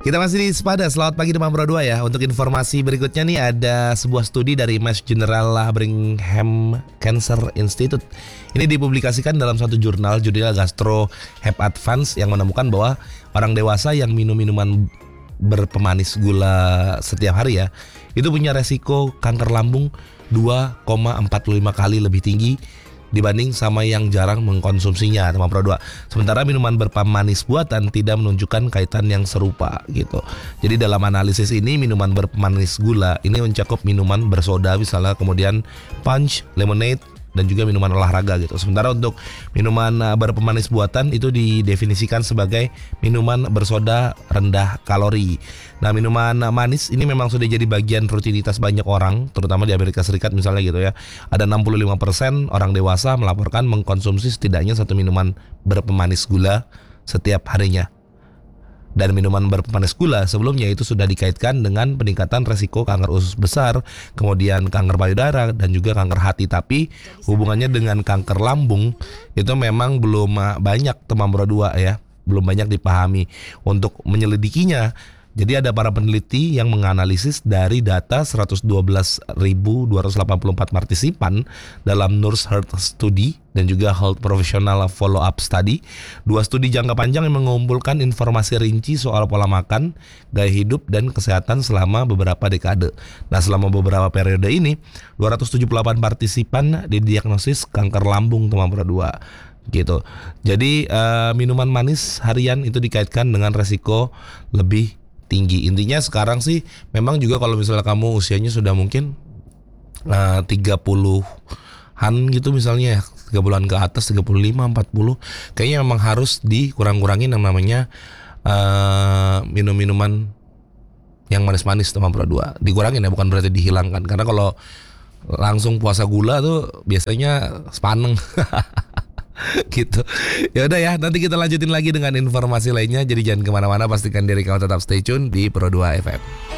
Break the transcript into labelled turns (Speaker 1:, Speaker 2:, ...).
Speaker 1: Kita masih di Sepada, selamat pagi Demam Pro 2 ya. Untuk informasi berikutnya nih, ada sebuah studi dari Mass General Brigham Cancer Institute. Ini dipublikasikan dalam satu jurnal Gastro Hep Advance yang menemukan bahwa orang dewasa yang minum minuman berpemanis gula setiap hari ya, itu punya resiko kanker lambung 2,45 kali lebih tinggi dibanding sama yang jarang mengkonsumsinya, teman Pro 2. Sementara minuman berpemanis buatan tidak menunjukkan kaitan yang serupa gitu. Jadi dalam analisis ini, minuman berpemanis gula ini mencakup minuman bersoda misalnya, kemudian punch, lemonade, dan juga minuman olahraga gitu. Sementara untuk minuman berpemanis buatan itu didefinisikan sebagai minuman bersoda rendah kalori. Nah, minuman manis ini memang sudah jadi bagian rutinitas banyak orang, terutama di Amerika Serikat misalnya gitu ya. Ada 65% orang dewasa melaporkan mengkonsumsi setidaknya satu minuman berpemanis gula setiap harinya. Dan minuman berpemanis gula sebelumnya itu sudah dikaitkan dengan peningkatan resiko kanker usus besar, kemudian kanker payudara, dan juga kanker hati. Tapi hubungannya dengan kanker lambung itu memang belum banyak, teman Pro 2 ya, belum banyak dipahami. Untuk menyelidikinya, jadi ada para peneliti yang menganalisis dari data 112.284 partisipan dalam Nurse Health Study dan juga Health Professional Follow-up Study. Dua studi jangka panjang yang mengumpulkan informasi rinci soal pola makan, gaya hidup, dan kesehatan selama beberapa dekade. Nah, selama beberapa periode ini, 278 partisipan didiagnosis kanker lambung, teman Pro 2 gitu. Jadi minuman manis harian itu dikaitkan dengan resiko lebih tinggi. Intinya sekarang sih memang juga kalau misalnya kamu usianya sudah mungkin 30-an gitu misalnya ya, 30-an ke atas, 35, 40, kayaknya memang harus dikurang-kurangin yang namanya minum minuman yang manis-manis, teman Pro 2. Dikurangin ya, bukan berarti dihilangkan. Karena kalau langsung puasa gula tuh biasanya sepaneng. Gitu. Ya udah ya, nanti kita lanjutin lagi dengan informasi lainnya. Jadi jangan kemana-mana, pastikan diri kamu tetap stay tune di Pro 2 FM.